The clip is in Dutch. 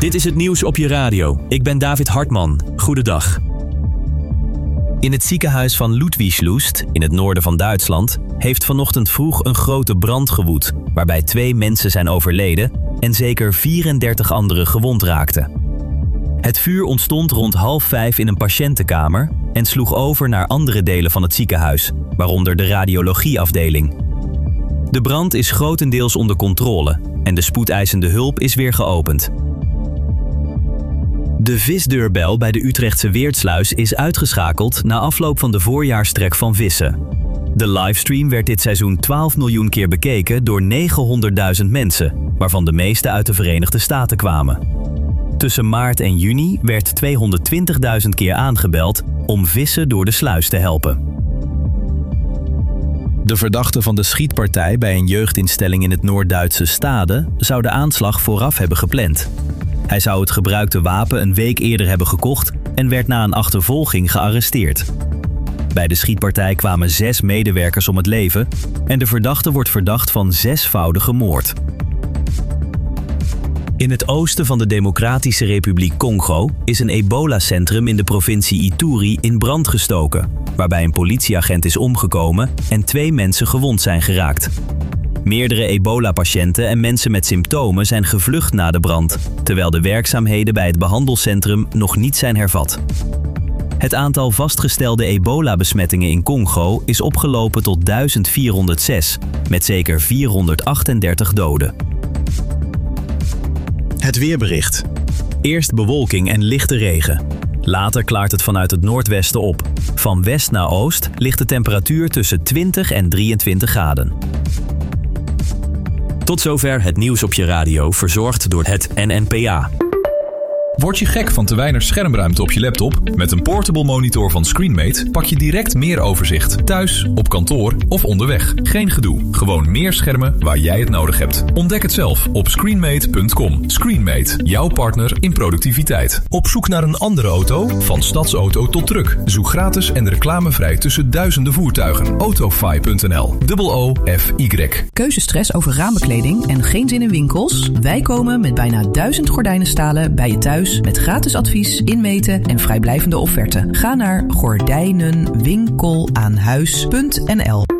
Dit is het nieuws op je radio. Ik ben David Hartman. Goedendag. In het ziekenhuis van Ludwigslust, in het noorden van Duitsland, heeft vanochtend vroeg een grote brand gewoed, waarbij 2 mensen zijn overleden en zeker 34 anderen gewond raakten. Het vuur ontstond rond 4:30 in een patiëntenkamer en sloeg over naar andere delen van het ziekenhuis, waaronder de radiologieafdeling. De brand is grotendeels onder controle en de spoedeisende hulp is weer geopend. De visdeurbel bij de Utrechtse Weertsluis is uitgeschakeld na afloop van de voorjaarstrek van vissen. De livestream werd dit seizoen 12 miljoen keer bekeken door 900.000 mensen, waarvan de meeste uit de Verenigde Staten kwamen. Tussen maart en juni werd 220.000 keer aangebeld om vissen door de sluis te helpen. De verdachte van de schietpartij bij een jeugdinstelling in het Noord-Duitse Stade zou de aanslag vooraf hebben gepland. Hij zou het gebruikte wapen een week eerder hebben gekocht en werd na een achtervolging gearresteerd. Bij de schietpartij kwamen 6 medewerkers om het leven en de verdachte wordt verdacht van 6-voudige moord. In het oosten van de Democratische Republiek Congo is een ebola-centrum in de provincie Ituri in brand gestoken, waarbij een politieagent is omgekomen en 2 mensen gewond zijn geraakt. Meerdere ebola-patiënten en mensen met symptomen zijn gevlucht na de brand, terwijl de werkzaamheden bij het behandelcentrum nog niet zijn hervat. Het aantal vastgestelde ebola-besmettingen in Congo is opgelopen tot 1406, met zeker 438 doden. Het weerbericht. Eerst bewolking en lichte regen. Later klaart het vanuit het noordwesten op. Van west naar oost ligt de temperatuur tussen 20 en 23 graden. Tot zover het nieuws op je radio, verzorgd door het NNPA. Word je gek van te weinig schermruimte op je laptop? Met een portable monitor van Screenmate pak je direct meer overzicht. Thuis, op kantoor of onderweg. Geen gedoe. Gewoon meer schermen waar jij het nodig hebt. Ontdek het zelf op screenmate.com. Screenmate, jouw partner in productiviteit. Op zoek naar een andere auto? Van stadsauto tot truck. Zoek gratis en reclamevrij tussen duizenden voertuigen. Autofy.nl. OOFY. Keuzestress over raambekleding en geen zin in winkels? Wij komen met bijna 1000 gordijnenstalen bij je thuis met gratis advies, inmeten en vrijblijvende offerte. Ga naar gordijnenwinkelaanhuis.nl.